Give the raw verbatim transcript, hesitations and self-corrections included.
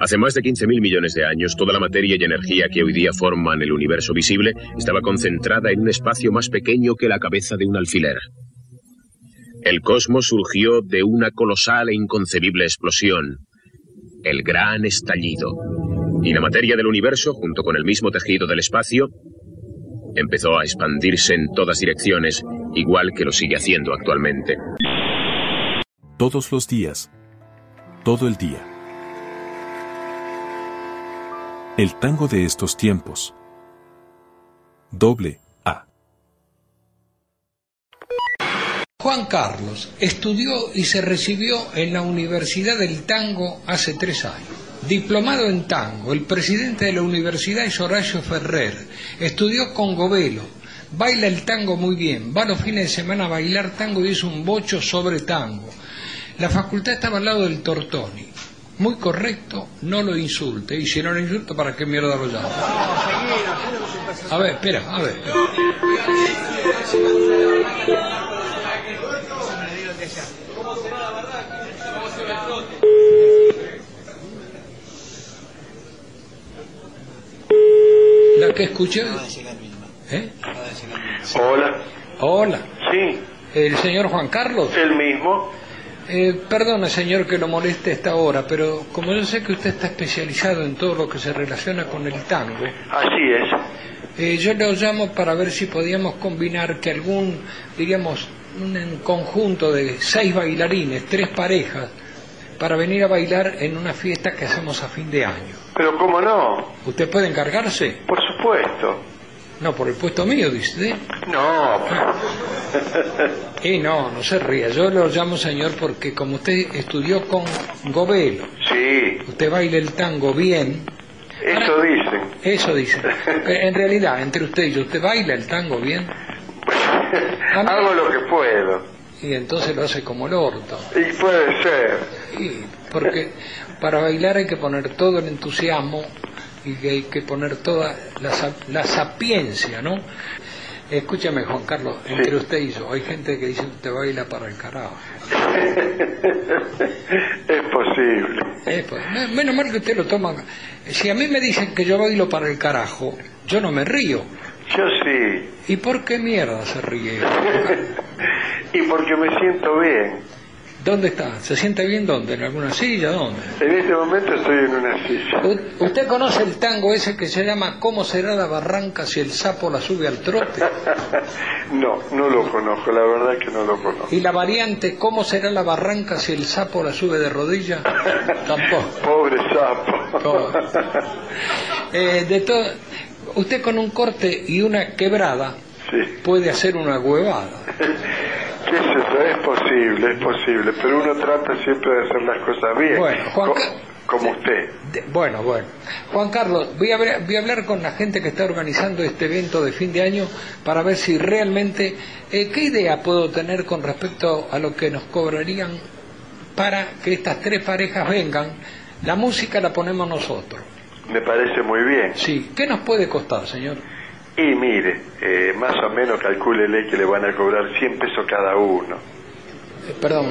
Hace más de quince mil millones de años, toda la materia y energía que hoy día forman el universo visible estaba concentrada en un espacio más pequeño que la cabeza de un alfiler. El cosmos surgió de una colosal e inconcebible explosión, el gran estallido. Y la materia del universo, junto con el mismo tejido del espacio, empezó a expandirse en todas direcciones, igual que lo sigue haciendo actualmente. Todos los días. Todo el día. El tango de estos tiempos. Doble A. Juan Carlos estudió y se recibió en la Universidad del Tango hace tres años. Diplomado en tango, el presidente de la universidad es Horacio Ferrer. Estudió con Govelo. Baila el tango muy bien. Va los fines de semana a bailar tango y es un bocho sobre tango. La facultad estaba al lado del Tortoni. Muy correcto, no lo insulte. Y si no lo insulta, ¿para qué mierda lo llama? A ver, espera, a ver. La que escuché. ¿Eh? Hola. Hola. Sí. ¿El señor Juan Carlos? El mismo. Eh, perdone, señor, que lo moleste a esta hora, pero como yo sé que usted está especializado en todo lo que se relaciona con el tango, Así es. eh, yo lo llamo para ver si podíamos combinar que algún, diríamos, un conjunto de seis bailarines, tres parejas, para venir a bailar en una fiesta que hacemos a fin de año. Pero ¿cómo no? ¿Usted puede encargarse? Por supuesto. No, por el puesto mío, dice. ¿Eh? No. Y no, no se ría. Yo lo llamo señor porque como usted estudió con Govelo, Sí. usted baila el tango bien. Eso Ahora, dicen. Eso dicen. En realidad, entre usted y yo, ¿usted baila el tango bien? Hago lo que puedo. Y entonces lo hace como el orto. Y puede ser. Y porque para bailar hay que poner todo el entusiasmo y que hay que poner toda la, la sapiencia, ¿no? Escúchame, Juan Carlos, entre sí. Usted y yo, hay gente que dice usted baila para el carajo. Es posible. Es posible. Menos mal que usted lo toma. Si a mí me dicen que yo bailo para el carajo, yo no me río. Yo sí. ¿Y por qué mierda se ríe? Y porque me siento bien. ¿Dónde está? ¿Se siente bien dónde? ¿En alguna silla? ¿Dónde? En este momento estoy en una silla. U- ¿Usted conoce el tango ese que se llama ¿Cómo será la barranca si el sapo la sube al trote? No, no lo conozco, la verdad que no lo conozco. ¿Y la variante ¿Cómo será la barranca si el sapo la sube de rodilla? Tampoco. Pobre sapo. Pobre. Eh, de todo, usted con un corte y una quebrada sí. puede hacer una huevada. ¿Qué es eso? Es posible, es posible, pero uno trata siempre de hacer las cosas bien. Bueno, Juan Co- Ca- como usted. De, bueno, bueno. Juan Carlos, voy a, ver, voy a hablar con la gente que está organizando este evento de fin de año para ver si realmente, eh, ¿qué idea puedo tener con respecto a lo que nos cobrarían para que estas tres parejas vengan? La música la ponemos nosotros. Me parece muy bien. Sí. ¿Qué nos puede costar, señor? Y mire, eh, más o menos calcúlele que le van a cobrar cien pesos cada uno. Eh, perdón.